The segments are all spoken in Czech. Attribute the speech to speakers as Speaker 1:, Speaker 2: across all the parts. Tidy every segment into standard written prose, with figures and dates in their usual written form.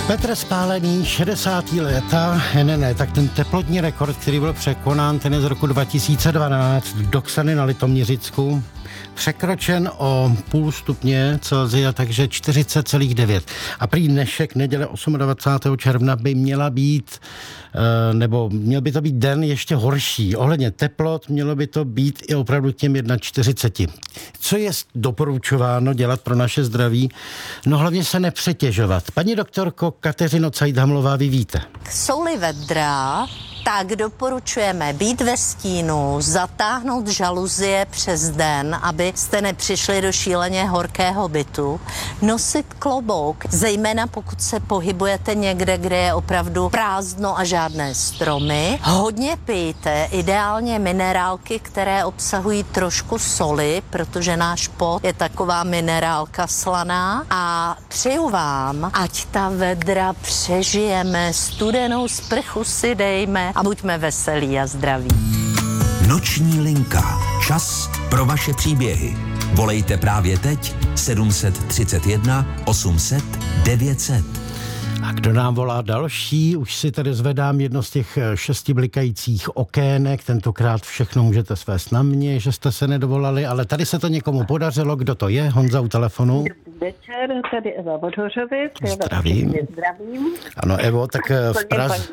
Speaker 1: Petr Spálený, 60. léta, ne, tak ten teplotní rekord, který byl překonán, ten je z roku 2012, Doksany na Litoměřicku, překročen o půl stupně Celsia, takže 40,9. A prý dnešek, neděle 28. června, by měla být, nebo měl by to být den ještě horší. Ohledně teplot mělo by to být i opravdu těm 41. Co je doporučováno dělat pro naše zdraví? No hlavně se nepřetěžovat. Paní doktorko Kateřino Cajdhamlová, vy víte.
Speaker 2: Jsou-li vedrá, tak doporučujeme být ve stínu, zatáhnout žaluzie přes den, abyste nepřišli do šíleně horkého bytu, nosit klobouk, zejména pokud se pohybujete někde, kde je opravdu prázdno a žádné stromy. Hodně pijte, ideálně minerálky, které obsahují trošku soli, protože náš pot je taková minerálka slaná, a přeju vám, ať ta vedra přežijeme, studenou sprchu si dejme a buďme veselí a zdraví.
Speaker 3: Noční linka. Čas pro vaše příběhy. Volejte právě teď 731 800 900.
Speaker 1: A kdo nám volá další? Už si tady zvedám jedno z těch 6 blikajících okének. Tentokrát všechno můžete svést na mě, že jste se nedovolali, ale tady se to někomu podařilo. Kdo to je? Honza u telefonu.
Speaker 4: Dobrý večer, tady Eva Vodhořovic.
Speaker 1: Zdravím.
Speaker 4: Zdravím.
Speaker 1: Ano, Evo, tak v Praze.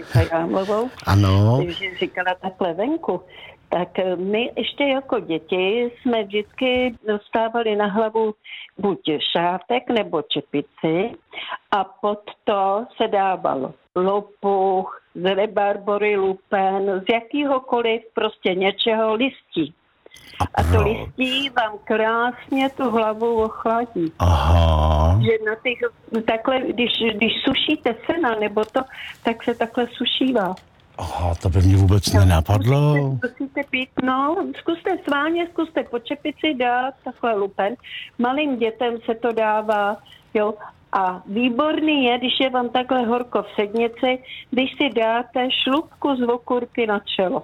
Speaker 4: Ano. Takže říkala takhle venku. Tak my ještě jako děti jsme vždycky dostávali na hlavu buď šátek nebo čepici a pod to se dával lopuch, z rebarbory, lupen, z jakýhokoliv prostě něčeho listí. A to listí vám krásně tu hlavu ochladí.
Speaker 1: Aha.
Speaker 4: Že na těch, takhle, když sušíte sena nebo to, tak se takhle sušívá.
Speaker 1: Aha, to by mě vůbec nenapadlo.
Speaker 4: Zkusíte pít, zkuste sváně, zkuste po čepici dát takhle lupen. Malým dětem se to dává, jo. A výborný je, když je vám takhle horko v sednici, když si dáte šlupku z okurky na čelo.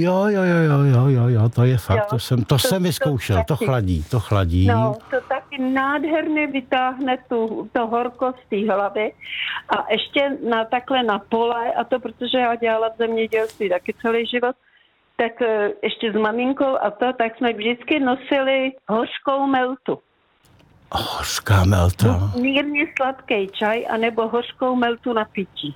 Speaker 1: Jo, to je fakt,
Speaker 4: jo,
Speaker 1: to jsem vyzkoušel, to chladí.
Speaker 4: No, to taky nádherně vytáhne to horkost z té hlavy a ještě takhle na pole, a to protože já dělala v zemědělství taky celý život, tak ještě s maminkou a to, tak jsme vždycky nosili hořkou meltu.
Speaker 1: Hořká melta.
Speaker 4: Mírně sladký čaj, anebo hořkou meltu na pití.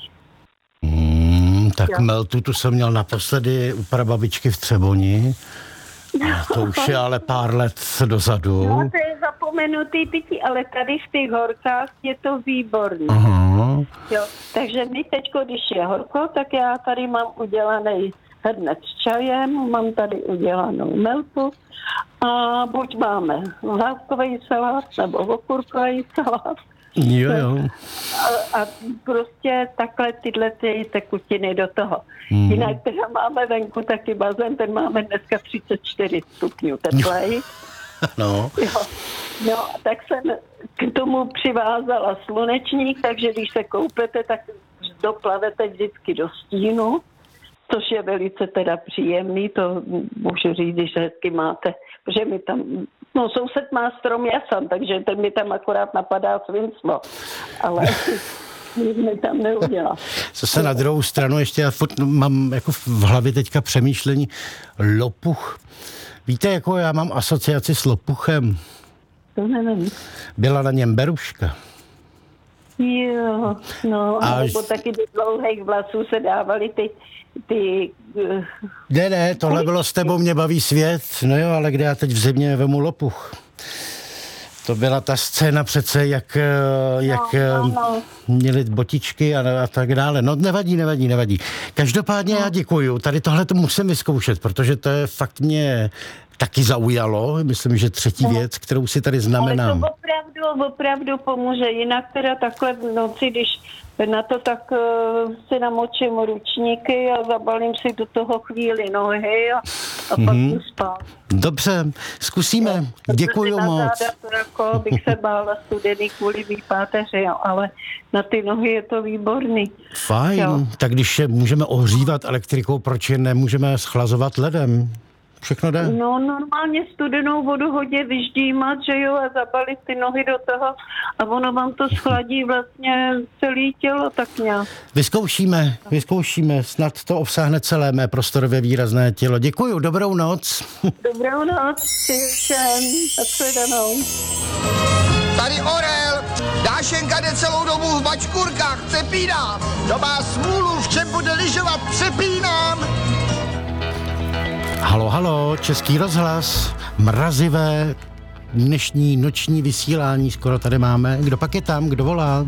Speaker 1: Tak jo. Meltu tu jsem měl naposledy u prababičky v Třeboni. A to už je ale pár let dozadu.
Speaker 4: No, to je zapomenutý pití, ale tady v těch horkách je to výborný.
Speaker 1: Aha.
Speaker 4: Jo, takže my teďko, když je horko, tak já tady mám udělaný hrnec s čajem, mám tady udělanou meltu a buď máme lávkový salát nebo okurkový salát.
Speaker 1: Jo.
Speaker 4: A prostě takhle tyhle ty tekutiny do toho. Jinak teda máme venku taky bazén, ten máme dneska 34 stupňů teplej.
Speaker 1: No.
Speaker 4: Jo. No, tak jsem k tomu přivázala slunečník, takže když se koupete, tak doplavete vždycky do stínu, což je velice teda příjemný, to můžu říct, když hezky máte, protože mi tam, soused má strom jasan, takže ten mi tam akorát napadá svinstvo, ale nic mi tam neudělá.
Speaker 1: Zase na druhou stranu ještě já mám jako v hlavě teďka přemýšlení lopuch. Víte, jako já mám asociaci s lopuchem.
Speaker 4: To nevím.
Speaker 1: Byla na něm beruška.
Speaker 4: Jo, nebo taky do dlouhých vlasů se dávaly ty...
Speaker 1: Ne, tohle bylo S tebou mě baví svět, no jo, ale kde já teď v zimě vemu lopuch. To byla ta scéna přece, jak měli botičky a tak dále. No nevadí. Každopádně já děkuju. Tady tohle to musím vyzkoušet, protože to je fakt mě taky zaujalo. Myslím, že třetí věc, kterou si tady znamenám.
Speaker 4: Ale to opravdu pomůže. Jinak teda takhle v noci, když na to tak si namočím ručníky a zabalím si do toho chvíli nohy a pak jdu spát.
Speaker 1: Dobře, zkusíme. Děkuju moc.
Speaker 4: Jako bych se bála studený kvůli výpáteři, ale na ty nohy je to výborný.
Speaker 1: Fajn, tak když je můžeme ohřívat elektrikou, proč je nemůžeme schlazovat ledem? Všechno jde?
Speaker 4: No normálně studenou vodu hodně vyždímat, že jo, a zabalit ty nohy do toho a ono vám to schladí vlastně celé tělo tak nějak.
Speaker 1: Vyzkoušíme, snad to obsáhne celé mé prostorově výrazné tělo. Děkuju, dobrou noc.
Speaker 4: Dobrou noc, všem, shledanou.
Speaker 5: Tady Orel, Dášenka jde celou dobu v bačkurkách, přepínám. Kdo má smůlu, v čem bude lyžovat, přepínám.
Speaker 1: Halo, Český rozhlas, mrazivé dnešní noční vysílání skoro tady máme. Kdo pak je tam, kdo volá?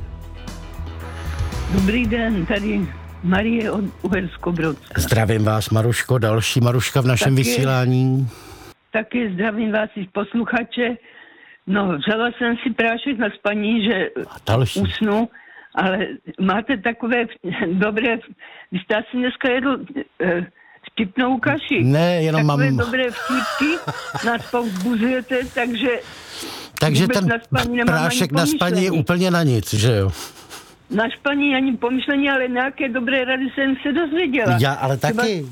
Speaker 6: Dobrý den, tady Marie od Uherskobrodska.
Speaker 1: Zdravím vás, Maruško, další Maruška v našem vysílání.
Speaker 6: Taky zdravím vás i posluchače. No, vzala jsem si prášek na spaní, že usnu, ale máte takové dobré, vy jste asi dneska jedl vtipnou kaši.
Speaker 1: Ne, jenom
Speaker 6: takové
Speaker 1: mám...
Speaker 6: dobré vtipky, nás povzbuzujete, takže
Speaker 1: ten prášek na spaní je úplně na nic, že jo?
Speaker 6: Na spaní ani pomyšlení, ale nějaké dobré rady jsem se dozvěděla.
Speaker 1: Já ale taky.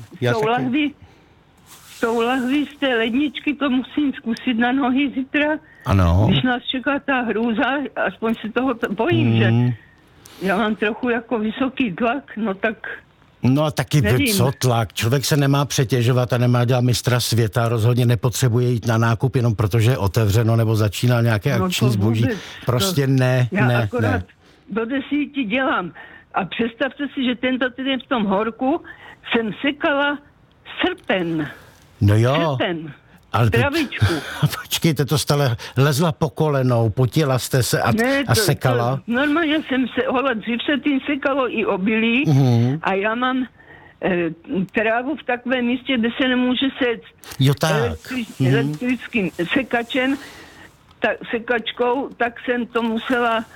Speaker 6: Tou lahví z té ledničky, to musím zkusit na nohy zítra.
Speaker 1: Ano.
Speaker 6: Když nás čeká ta hrůza, aspoň se toho bojím, že já mám trochu jako vysoký tlak, no tak...
Speaker 1: No a taky co tlak? Člověk se nemá přetěžovat a nemá dělat mistra světa, rozhodně nepotřebuje jít na nákup jenom protože je otevřeno nebo začíná nějaké akční zboží. Prostě ne.
Speaker 6: Já akorát do 10 dělám. A představte si, že tento týden v tom horku jsem sekala srpen.
Speaker 1: No jo.
Speaker 6: Srpen.
Speaker 1: Ale
Speaker 6: travičku.
Speaker 1: Počkejte, to stále lezla po kolenou, potila jste se a sekala?
Speaker 6: Normálně jsem se, dřív se tím sekalo i obilí a já mám trávu v takovém místě, kde se nemůže sést elektrickým sekačem, sekačkou, tak jsem to musela,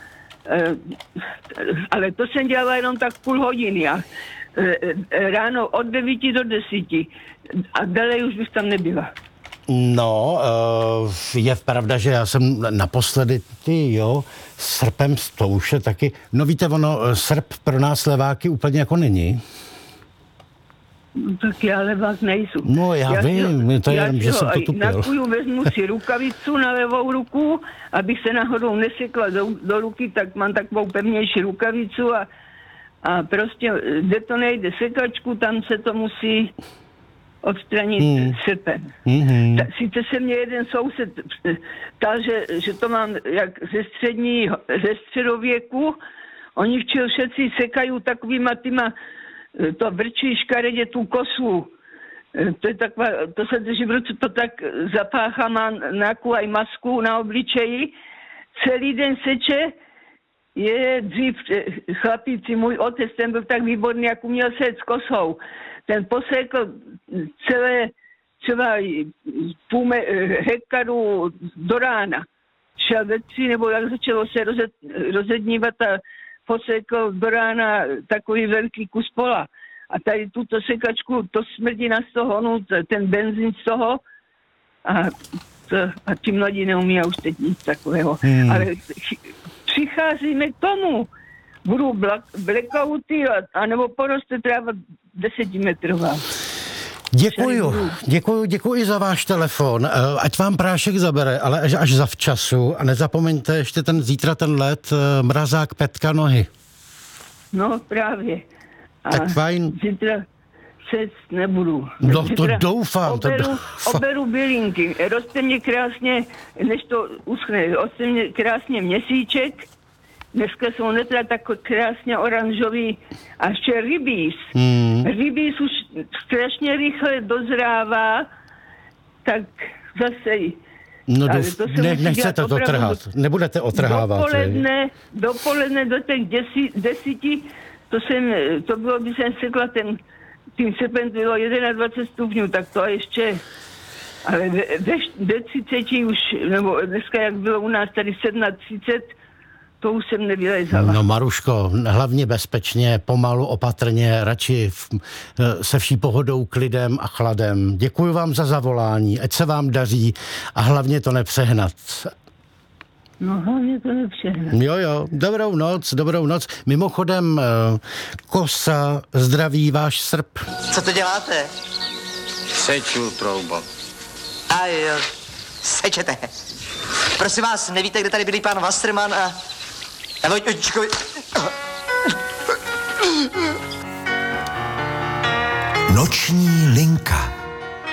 Speaker 6: ale to jsem dělala jenom tak půl hodiny a ráno od 9 do 10 a dále už bych tam nebyla.
Speaker 1: No, je pravda, že já jsem naposledy, srpem, to už je taky, no víte, srp pro nás leváky úplně jako není.
Speaker 6: No, tak já levák nejsou.
Speaker 1: No já vím, to je, že jsem to tupil.
Speaker 6: Vezmu si rukavicu na levou ruku, abych se náhodou nesekla do ruky, tak mám takovou pevnější rukavicu a prostě, kde to nejde sekačku, tam se to musí odstranit srpen. Sice se mě jeden soused ptal, že to mám jak ze středověku, oni všetci sekají takovýma týma, to vrčí škaredě tu kosu. To je taková, to se drží v ruce, to tak zapáchá, má nějakou aj masku na obličeji. Celý den seče, je dřív chlapíci, můj otec, ten byl tak výborný, jak uměl set s kosou. Ten posekl třeba půl hektaru do rána. Šel ve 3, nebo jak začalo se rozednívat a posekl do rána takový velký kus pola. A tady tuto sekačku, to smrdí na toho, ten benzín z toho a ti mladí neumí už teď nic takového. Ale přicházíme k tomu. Budou blackouty anebo poroste tráva 10metrová.
Speaker 1: Děkuju za váš telefon. Ať vám prášek zabere, ale až zavčasu. A nezapomeňte ještě zítra ten let, mrazák Petka nohy.
Speaker 6: No právě.
Speaker 1: Tak fajn.
Speaker 6: Zítra se nebudu.
Speaker 1: No to doufám.
Speaker 6: Oberu bylinky. Roste mě krásně, než to uschne, roste mě krásně měsíček. Dneska jsou netra tak krásně oranžový a ještě rybíz. Rybíz už strašně rychle dozrává, tak zase...
Speaker 1: No nechcete to trhat, nebudete otrhávat.
Speaker 6: Dopoledne do těch 10, to bylo, když jsem sekla tím srpen bylo 21 stupňů, tak to ještě... Ale ve 30 už, nebo dneska jak bylo u nás tady 37, to už jsem nevylezala.
Speaker 1: No Maruško, hlavně bezpečně, pomalu, opatrně, radši se vší pohodou, klidem a chladem. Děkuji vám za zavolání, ať se vám daří a hlavně to nepřehnat.
Speaker 6: No hlavně to nepřehnat.
Speaker 1: Jo, dobrou noc. Mimochodem, kosa, zdraví, váš srp.
Speaker 5: Co to děláte? Seču, troubo.
Speaker 7: A jo, sečete. Prosím vás, nevíte, kde tady byli pán Wasserman a Vojtěčkovi?
Speaker 3: Noční linka.